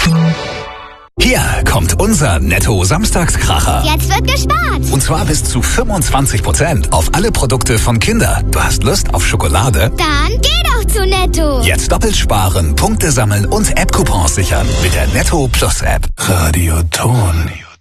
Hier kommt unser Netto-Samstagskracher. Jetzt wird gespart. Und zwar bis zu 25% auf alle Produkte von Kinder. Du hast Lust auf Schokolade? Dann geh doch zu Netto. Jetzt doppelt sparen, Punkte sammeln und App-Coupons sichern mit der Netto Plus App. Radio Ton.